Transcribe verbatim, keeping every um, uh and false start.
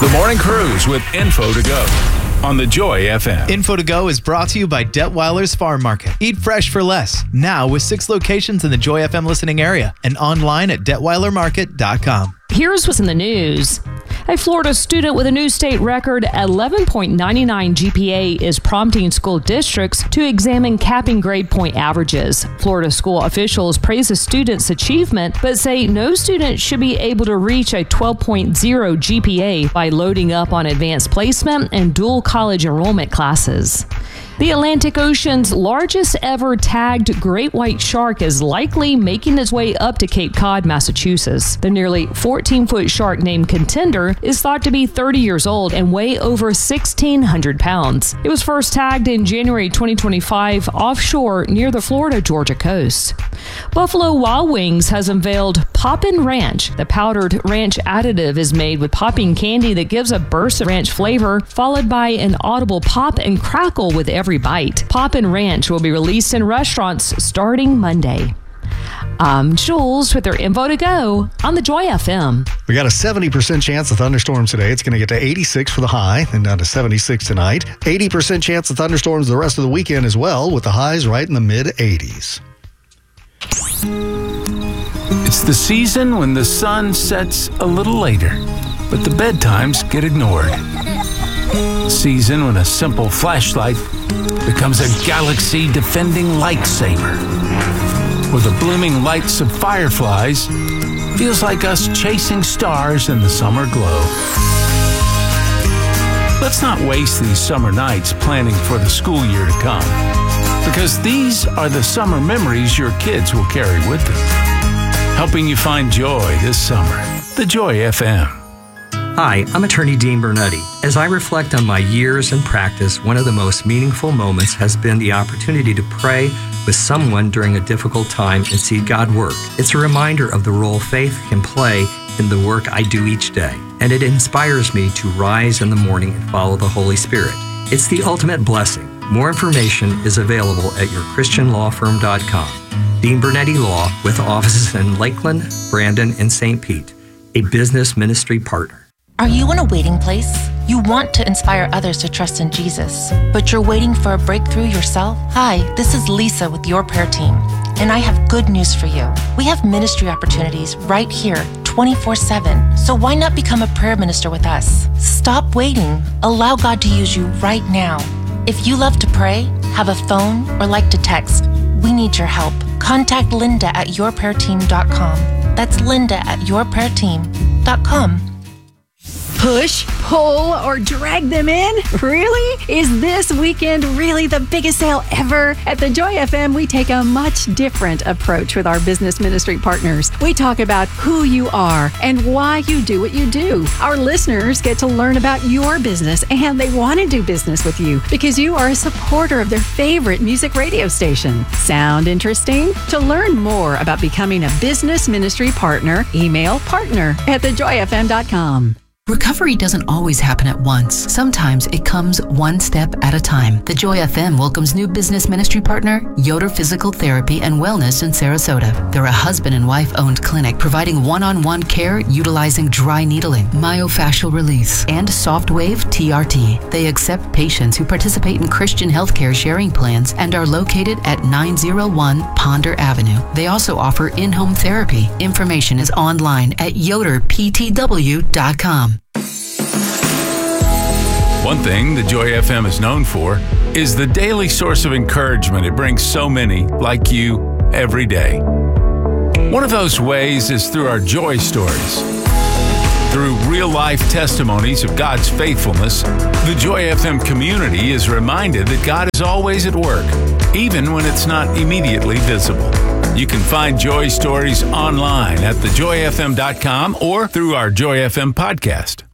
The Morning Cruise with Info to Go on the Joy F M. Info to Go is brought to you by Detweiler's Farm Market. Eat fresh for less. Now with six locations in the Joy F M listening area and online at detweiler market dot com. Here's what's in the news. A Florida student with a new state record eleven point nine nine G P A is prompting school districts to examine capping grade point averages. Florida school officials praise the student's achievement, but say no student should be able to reach a twelve point oh G P A by loading up on advanced placement and dual college enrollment classes. The Atlantic Ocean's largest ever tagged great white shark is likely making its way up to Cape Cod, Massachusetts. The nearly fourteen-foot shark named Contender is thought to be thirty years old and weigh over sixteen hundred pounds. It was first tagged in January twenty twenty-five offshore near the Florida-Georgia coast. Buffalo Wild Wings has unveiled Poppin' Ranch. The powdered ranch additive is made with popping candy that gives a burst of ranch flavor, followed by an audible pop and crackle with every bite. Poppin' Ranch will be released in restaurants starting Monday. I'm Jules with their Info to Go on the Joy F M. We got a seventy percent chance of thunderstorms today. It's going to get to eighty-six for the high and down to seventy-six tonight. eighty percent chance of thunderstorms the rest of the weekend as well, with the highs right in the mid-eighties. It's the season when the sun sets a little later, but the bedtimes get ignored. Season when a simple flashlight becomes a galaxy-defending lightsaber, where the blooming lights of fireflies feels like us chasing stars in the summer glow. Let's not waste these summer nights planning for the school year to come, because these are the summer memories your kids will carry with them, helping you find joy this summer. The Joy F M. Hi, I'm attorney Dean Bernetti. As I reflect on my years in practice, one of the most meaningful moments has been the opportunity to pray with someone during a difficult time and see God work. It's a reminder of the role faith can play in the work I do each day, and it inspires me to rise in the morning and follow the Holy Spirit. It's the ultimate blessing. More information is available at your christian law firm dot com. Dean Bernetti Law, with offices in Lakeland, Brandon, and Saint Pete, a business ministry partner. Are you in a waiting place? You want to inspire others to trust in Jesus, but you're waiting for a breakthrough yourself? Hi, this is Lisa with Your Prayer Team, and I have good news for you. We have ministry opportunities right here, twenty-four seven, so why not become a prayer minister with us? Stop waiting. Allow God to use you right now. If you love to pray, have a phone, or like to text, we need your help. Contact Linda at your prayer team dot com. That's Linda at your prayer team dot com. Push, pull, or drag them in? Really? Is this weekend really the biggest sale ever? At the Joy F M, we take a much different approach with our business ministry partners. We talk about who you are and why you do what you do. Our listeners get to learn about your business, and they want to do business with you because you are a supporter of their favorite music radio station. Sound interesting? To learn more about becoming a business ministry partner, email partner at the joy f m dot com. Recovery doesn't always happen at once. Sometimes it comes one step at a time. The Joy F M welcomes new business ministry partner, Yoder Physical Therapy and Wellness in Sarasota. They're a husband and wife-owned clinic providing one-on-one care utilizing dry needling, myofascial release, and soft wave T R T. They accept patients who participate in Christian healthcare sharing plans and are located at nine oh one Ponder Avenue. They also offer in-home therapy. Information is online at yoder p t w dot com. One thing the Joy F M is known for is the daily source of encouragement it brings so many like you every day. One of those ways is through our joy stories. Through real-life testimonies of God's faithfulness, the Joy F M community is reminded that God is always at work, even when it's not immediately visible. You can find Joy Stories online at the joy f m dot com or through our Joy F M podcast.